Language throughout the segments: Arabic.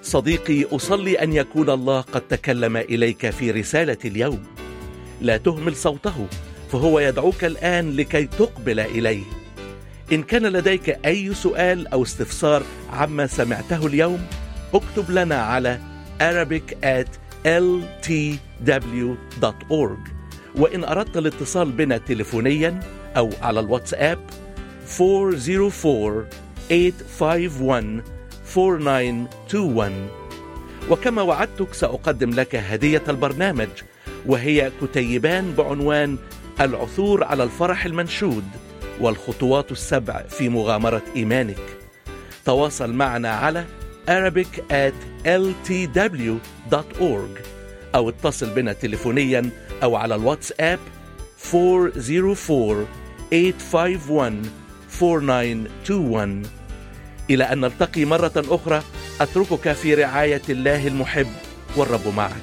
صديقي، أصلي أن يكون الله قد تكلم إليك في رسالة اليوم. لا تهمل صوته، فهو يدعوك الآن لكي تقبل إليه. إن كان لديك أي سؤال أو استفسار عما سمعته اليوم، اكتب لنا على arabic@ltw.org. وإن أردت الاتصال بنا تليفونيا أو على الواتساب 404-851-4921. وكما وعدتك سأقدم لك هدية البرنامج، وهي كتيبان بعنوان العثور على الفرح المنشود والخطوات السبع في مغامرة إيمانك. تواصل معنا على arabic@ltw.org أو اتصل بنا تليفونيا أو على الواتساب 404-851-4921. إلى أن نلتقي مرة أخرى، أتركك في رعاية الله المحب، والرب معك.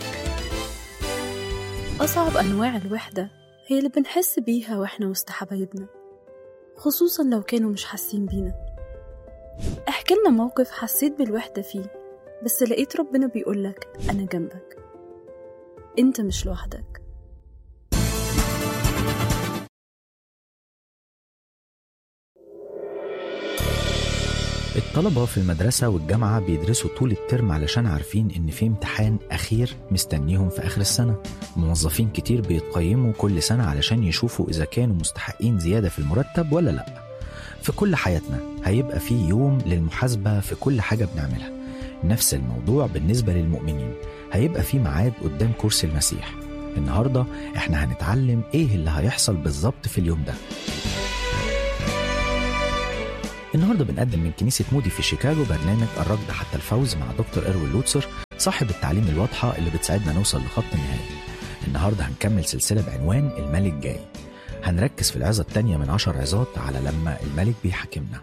أصعب أنواع الوحدة هي اللي بنحس بيها وإحنا وسط حبايبنا، خصوصا لو كانوا مش حاسين بينا. احكي لنا موقف حسيت بالوحدة فيه، بس لقيت ربنا بيقولك أنا جنبك، أنت مش لوحدك. الطلبة في المدرسة والجامعة بيدرسوا طول الترم علشان عارفين إن في امتحان أخير مستنيهم في آخر السنة. موظفين كتير بيتقيموا كل سنة علشان يشوفوا إذا كانوا مستحقين زيادة في المرتب ولا لأ. في كل حياتنا هيبقى في يوم للمحاسبة في كل حاجة بنعملها. نفس الموضوع بالنسبة للمؤمنين، هيبقى في ميعاد قدام كرسي المسيح. النهاردة احنا هنتعلم إيه اللي هيحصل بالظبط في اليوم ده. النهاردة بنقدم من كنيسة مودي في شيكاغو برنامج الركض حتى الفوز مع دكتور إروين لوتسر، صاحب التعليم الواضحة اللي بتساعدنا نوصل لخط النهائي. النهاردة هنكمل سلسلة بعنوان الملك جاي. هنركز في العظة التانية من 10 عظات على لما الملك بيحكمنا.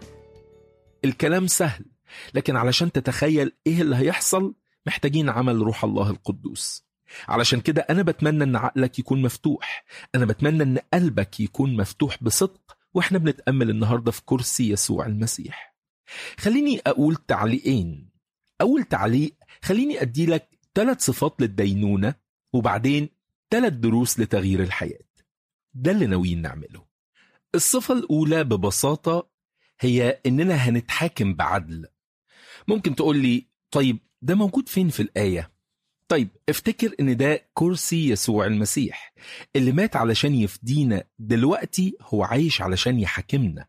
الكلام سهل، لكن علشان تتخيل إيه اللي هيحصل محتاجين عمل روح الله القدوس. علشان كده أنا بتمنى أن عقلك يكون مفتوح، أنا بتمنى أن قلبك يكون مفتوح بصدق وإحنا بنتأمل النهاردة في كرسي يسوع المسيح. خليني أقول تعليقين. أول تعليق، خليني أدي لك 3 صفات للدينونة، وبعدين 3 دروس لتغيير الحياة. ده اللي ناويين نعمله. الصفة الأولى ببساطة هي إننا هنتحاكم بعدل. ممكن تقول لي طيب ده موجود فين في الآية؟ طيب افتكر إن ده كرسي يسوع المسيح اللي مات علشان يفدينا، دلوقتي هو عايش علشان يحاكمنا.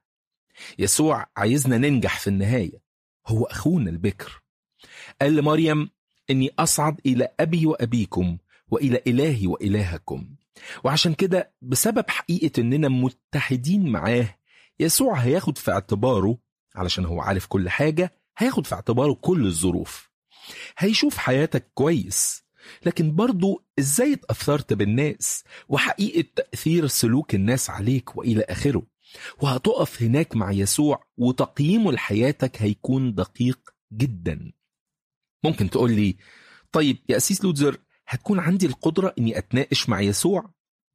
يسوع عايزنا ننجح في النهاية، هو أخونا البكر. قال لمريم إني أصعد إلى أبي وأبيكم وإلى إلهي وإلهكم. وعشان كده بسبب حقيقة إننا متحدين معاه، يسوع هياخد في اعتباره، علشان هو عارف كل حاجة، هياخد في اعتباره كل الظروف. هيشوف حياتك كويس، لكن برضو إزاي اتأثرت بالناس وحقيقة تأثير سلوك الناس عليك وإلى آخره. وهتقف هناك مع يسوع وتقييمه لحياتك هيكون دقيق جدا. ممكن تقول لي طيب يا أسيس لوتزر، هتكون عندي القدرة إني أتناقش مع يسوع؟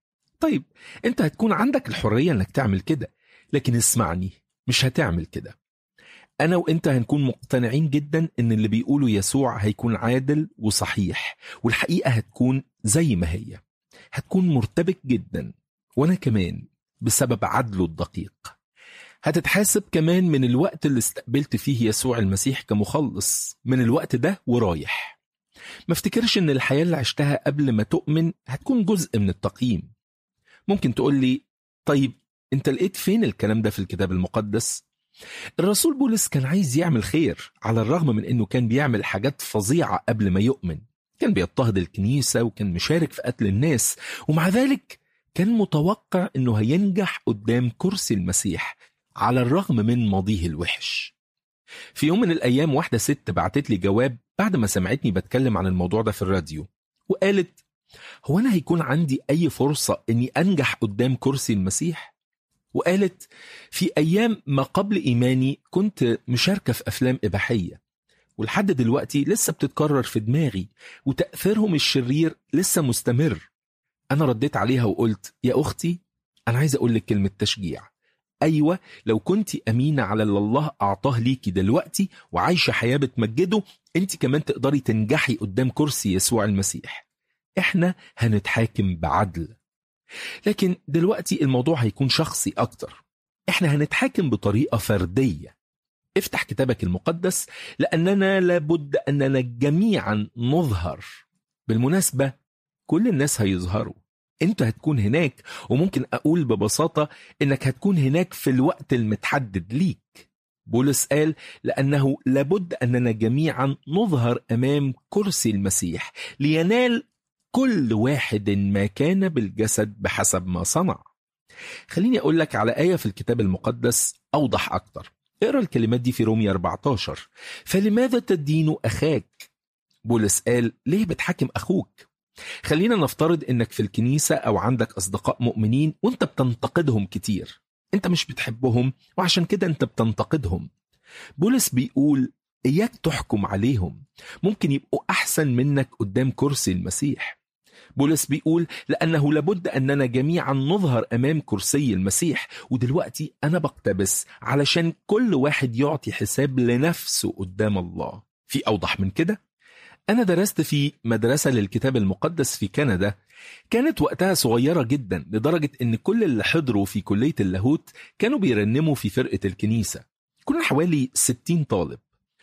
طيب أنت هتكون عندك الحرية إنك تعمل كده، لكن اسمعني، مش هتعمل كده. أنا وإنت هنكون مقتنعين جدا إن اللي بيقوله يسوع هيكون عادل وصحيح، والحقيقة هتكون زي ما هي، هتكون مرتبك جدا. وأنا كمان بسبب عدله الدقيق هتتحاسب كمان من الوقت اللي استقبلت فيه يسوع المسيح كمخلص، من الوقت ده ورايح. ما افتكرش إن الحياة اللي عشتها قبل ما تؤمن هتكون جزء من التقييم. ممكن تقول لي طيب أنت لقيت فين الكلام ده في الكتاب المقدس؟ الرسول بولس كان عايز يعمل خير، على الرغم من أنه كان بيعمل حاجات فظيعة قبل ما يؤمن. كان بيضطهد الكنيسة وكان مشارك في قتل الناس، ومع ذلك كان متوقع أنه هينجح قدام كرسي المسيح على الرغم من ماضيه الوحش. في يوم من الأيام واحدة ست بعتت لي جواب بعد ما سمعتني بتكلم عن الموضوع ده في الراديو، وقالت هو أنا هيكون عندي أي فرصة أني أنجح قدام كرسي المسيح؟ وقالت في أيام ما قبل إيماني كنت مشاركة في أفلام إباحية، ولحد دلوقتي لسه بتتكرر في دماغي، وتأثيرهم الشرير لسه مستمر. أنا رديت عليها وقلت يا أختي، أنا عايز أقول لك كلمة تشجيع. أيوة، لو كنت أمينة على اللي الله أعطاه ليكي دلوقتي وعايشة حياة بتمجده، انت كمان تقدري تنجحي قدام كرسي يسوع المسيح. احنا هنتحاكم بعدل. لكن دلوقتي الموضوع هيكون شخصي أكتر. احنا هنتحاكم بطريقة فردية. افتح كتابك المقدس، لأننا لابد أننا جميعا نظهر. بالمناسبة كل الناس هيظهروا، انت هتكون هناك، وممكن أقول ببساطة إنك هتكون هناك في الوقت المتحدد ليك. بولس قال لأنه لابد أننا جميعا نظهر أمام كرسي المسيح لينال كل واحد ما كان بالجسد بحسب ما صنع. خليني أقول لك على آية في الكتاب المقدس أوضح أكتر. اقرأ الكلمات دي في رومية 14. فلماذا تدين أخاك؟ بولس قال ليه بتحاكم أخوك؟ خلينا نفترض إنك في الكنيسة أو عندك أصدقاء مؤمنين وإنت بتنتقدهم كتير. إنت مش بتحبهم وعشان كده إنت بتنتقدهم. بولس بيقول إياك تحكم عليهم، ممكن يبقوا أحسن منك قدام كرسي المسيح. بولس بيقول لأنه لابد أننا جميعا نظهر أمام كرسي المسيح، ودلوقتي أنا بقتبس علشان كل واحد يعطي حساب لنفسه قدام الله. في أوضح من كده؟ أنا درست في مدرسة للكتاب المقدس في كندا، كانت وقتها صغيرة جدا لدرجة أن كل اللي حضروا في كلية اللاهوت كانوا بيرنموا في فرقة الكنيسة. كنا حوالي 60 طالب.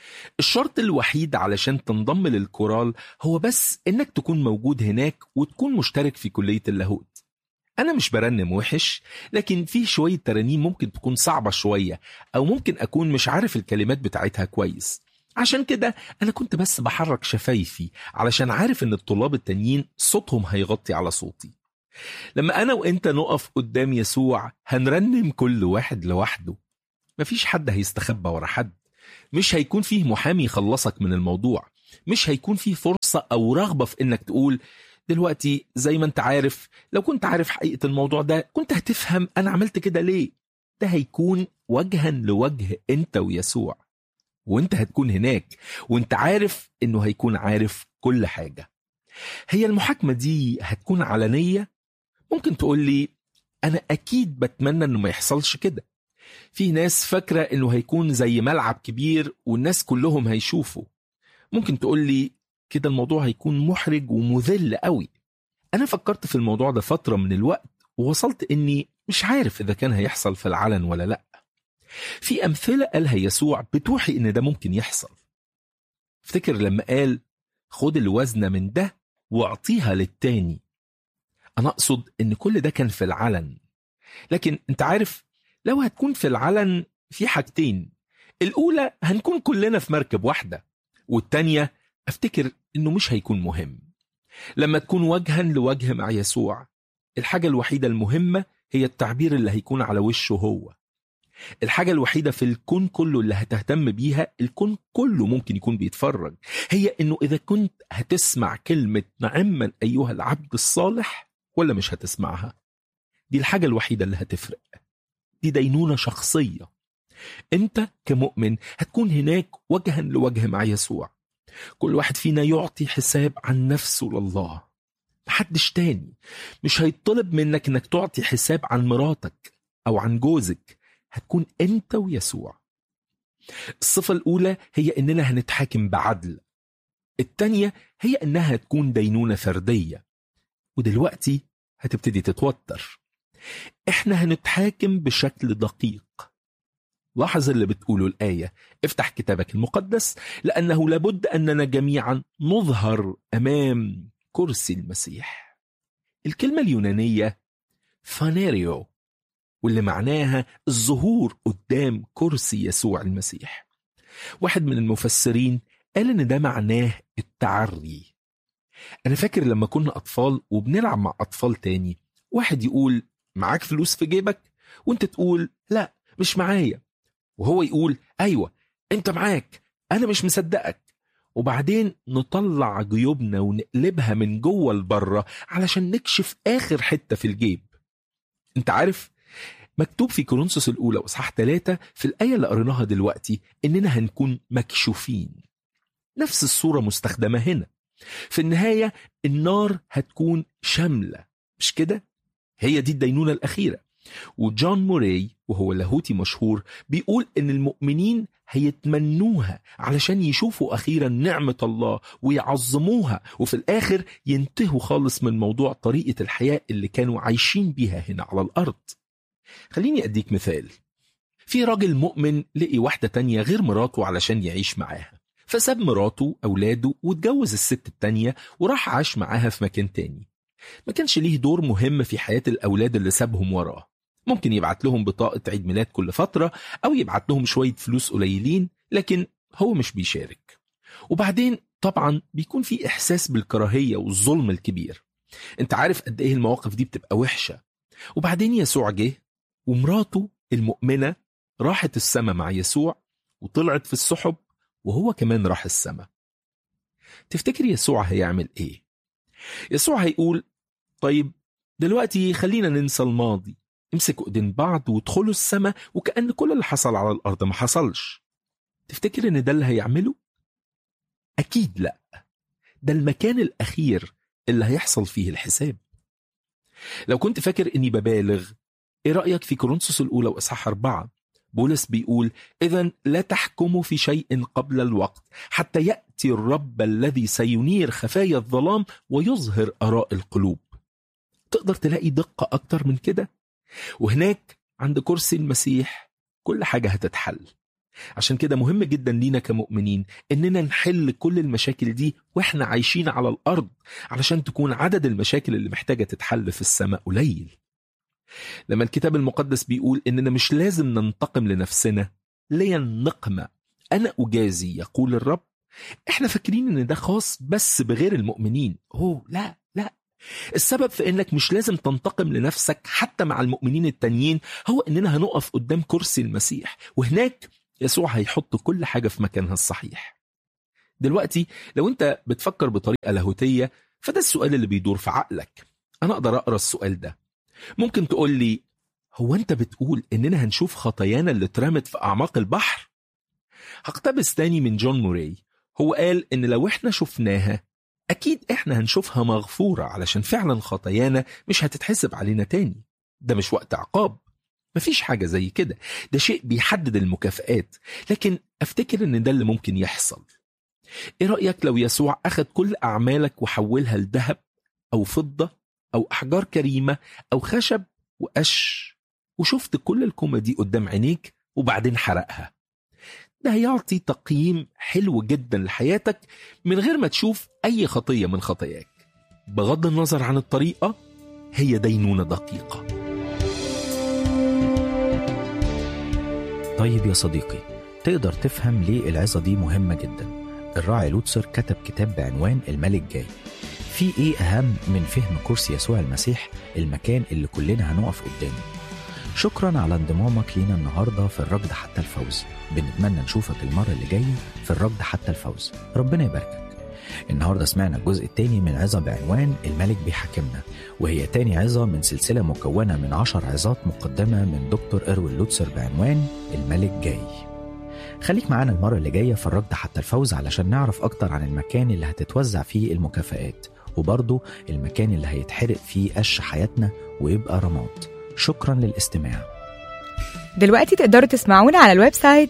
الشرط الوحيد علشان تنضم للكورال هو بس انك تكون موجود هناك وتكون مشترك في كلية اللاهوت. انا مش برنم وحش، لكن فيه شوية ترانيم ممكن تكون صعبة شوية، او ممكن اكون مش عارف الكلمات بتاعتها كويس. عشان كده انا كنت بس بحرك شفايفي علشان عارف ان الطلاب التانيين صوتهم هيغطي على صوتي. لما انا وانت نقف قدام يسوع هنرنم كل واحد لوحده، مفيش حد هيستخبى ورا حد، مش هيكون فيه محامي يخلصك من الموضوع، مش هيكون فيه فرصة أو رغبة في إنك تقول دلوقتي زي ما أنت عارف، لو كنت عارف حقيقة الموضوع ده كنت هتفهم أنا عملت كده ليه. ده هيكون وجها لوجه أنت ويسوع، وأنت هتكون هناك وأنت عارف إنه هيكون عارف كل حاجة. هي المحاكمة دي هتكون علنية. ممكن تقول لي أنا أكيد بتمنى إنه ما يحصلش كده. في ناس فاكرة إنه هيكون زي ملعب كبير والناس كلهم هيشوفوا. ممكن تقول لي كده الموضوع هيكون محرج ومذل قوي. أنا فكرت في الموضوع ده فترة من الوقت ووصلت إني مش عارف إذا كان هيحصل في العلن ولا لأ. في أمثلة قالها يسوع بتوحي إن ده ممكن يحصل. افتكر لما قال خد الوزنة من ده واعطيها للتاني. أنا أقصد إن كل ده كان في العلن، لكن أنت عارف لو هتكون في العلن في حاجتين. الأولى هنكون كلنا في مركب واحدة، والتانية أفتكر إنه مش هيكون مهم. لما تكون وجها لوجه مع يسوع، الحاجة الوحيدة المهمة هي التعبير اللي هيكون على وشه هو. الحاجة الوحيدة في الكون كله اللي هتهتم بيها، الكون كله ممكن يكون بيتفرج، هي إنه إذا كنت هتسمع كلمة نعما أيها العبد الصالح ولا مش هتسمعها. دي الحاجة الوحيدة اللي هتفرق. دي دينونة شخصية. انت كمؤمن هتكون هناك وجها لوجه مع يسوع. كل واحد فينا يعطي حساب عن نفسه لله، محدش تاني. مش هيطلب منك انك تعطي حساب عن مراتك او عن جوزك، هتكون انت ويسوع. الصفة الاولى هي اننا هنتحاكم بعدل، التانية هي انها تكون دينونة فردية. ودلوقتي هتبتدي تتوتر. احنا هنتحاكم بشكل دقيق. لاحظ اللي بتقوله الآية. افتح كتابك المقدس، لأنه لابد أننا جميعا نظهر أمام كرسي المسيح. الكلمة اليونانية فانيريو، واللي معناها الظهور قدام كرسي يسوع المسيح. واحد من المفسرين قال إن ده معناه التعري. أنا فاكر لما كنا أطفال وبنلعب مع أطفال تاني، واحد يقول معاك فلوس في جيبك، وانت تقول لا مش معايا، وهو يقول ايوه انت معاك انا مش مصدقك، وبعدين نطلع جيوبنا ونقلبها من جوه لبره علشان نكشف اخر حته في الجيب. انت عارف مكتوب في كورنثوس الاولى واصحاح 3 في الايه اللي قريناها دلوقتي اننا هنكون مكشوفين. نفس الصوره مستخدمه هنا. في النهايه النار هتكون شامله، مش كده؟ هي دي الدينونة الأخيرة. وجون موراي وهو لاهوتي مشهور بيقول إن المؤمنين هيتمنوها علشان يشوفوا أخيرا نعمة الله ويعظموها، وفي الآخر ينتهوا خالص من موضوع طريقة الحياة اللي كانوا عايشين بيها هنا على الأرض. خليني أديك مثال. في راجل مؤمن لقي واحدة تانية غير مراته علشان يعيش معاها، فساب مراته أولاده واتجوز الست التانية وراح عاش معاها في مكان تاني. ما كانش ليه دور مهم في حياة الأولاد اللي سابهم وراه. ممكن يبعت لهم بطاقة عيد ميلاد كل فترة أو يبعت لهم شوية فلوس قليلين، لكن هو مش بيشارك. وبعدين طبعا بيكون في إحساس بالكراهية والظلم الكبير. انت عارف قد ايه المواقف دي بتبقى وحشة. وبعدين يسوع جه ومراته المؤمنة راحت السماء مع يسوع وطلعت في السحب وهو كمان راح السماء. تفتكر يسوع هيعمل ايه؟ يسوع هيقول طيب دلوقتي خلينا ننسى الماضي، امسكوا ايدين بعض وادخلوا السماء وكأن كل اللي حصل على الأرض ما حصلش. تفتكر ان ده اللي هيعمله؟ أكيد لا. ده المكان الأخير اللي هيحصل فيه الحساب. لو كنت فاكر اني ببالغ، ايه رأيك في كورنثوس الأولى وإصحاح 4؟ بولس بيقول إذن لا تحكموا في شيء قبل الوقت حتى يأتي الرب الذي سينير خفايا الظلام ويظهر آراء القلوب. تقدر تلاقي دقة أكتر من كده؟ وهناك عند كرسي المسيح كل حاجة هتتحل. عشان كده مهم جدا لينا كمؤمنين إننا نحل كل المشاكل دي وإحنا عايشين على الأرض، علشان تكون عدد المشاكل اللي محتاجة تتحل في السماء قليل. لما الكتاب المقدس بيقول إننا مش لازم ننتقم لنفسنا، لي النقمة أنا أجازي يقول الرب، إحنا فاكرين إن ده خاص بس بغير المؤمنين. لا، السبب في إنك مش لازم تنتقم لنفسك حتى مع المؤمنين التانيين هو إننا هنقف قدام كرسي المسيح، وهناك يسوع هيحط كل حاجة في مكانها الصحيح. دلوقتي لو أنت بتفكر بطريقة لاهوتية فده السؤال اللي بيدور في عقلك. أنا أقدر أقرأ السؤال ده. ممكن تقول لي هو أنت بتقول إننا هنشوف خطايانا اللي اترمت في أعماق البحر؟ هقتبس تاني من جون موراي. هو قال إن لو إحنا شفناها أكيد إحنا هنشوفها مغفورة، علشان فعلا خطايانا مش هتتحسب علينا تاني. ده مش وقت عقاب، مفيش حاجة زي كده، ده شيء بيحدد المكافآت. لكن أفتكر إن ده اللي ممكن يحصل. إيه رأيك لو يسوع أخذ كل أعمالك وحولها لذهب أو فضة أو أحجار كريمة أو خشب وقش، وشفت كل الكومة دي قدام عينيك وبعدين حرقها؟ ده هيعطي تقييم حلو جدا لحياتك من غير ما تشوف أي خطية من خطاياك. بغض النظر عن الطريقة، هي دينونة دقيقة. طيب يا صديقي، تقدر تفهم ليه العظة دي مهمة جدا. الراعي لوتسر كتب كتاب بعنوان الملك جاي. في ايه أهم من فهم كرسي يسوع المسيح، المكان اللي كلنا هنقف قدامه؟ شكرا على انضمامك لينا النهاردة في الركض حتى الفوز. بنتمنى نشوفك المرة اللي جاية في الركض حتى الفوز. ربنا يباركك. النهاردة سمعنا الجزء الثاني من عظة بعنوان الملك بيحكمنا، وهي تاني عظة من سلسلة مكونة من 10 عظات مقدمة من دكتور إروين لوتسر بعنوان الملك جاي. خليك معانا المرة اللي جاية في الركض حتى الفوز علشان نعرف أكتر عن المكان اللي هتتوزع فيه المكافآت، وبرضه المكان اللي هيتحرق فيه قش حياتنا ويبقى رماد. شكرا للاستماع. دلوقتي تقدروا تسمعونا على الويب سايت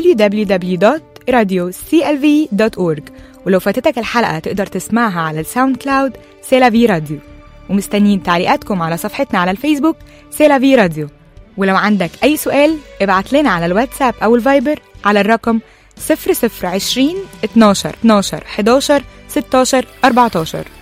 www.radioclv.org، ولو فاتتك الحلقة تقدر تسمعها على الساوند كلاود سيلافي راديو. ومستنيين تعليقاتكم على صفحتنا على الفيسبوك سيلافي راديو. ولو عندك أي سؤال ابعت لنا على الواتساب أو الفايبر على الرقم 0020 12 12 11 16 14.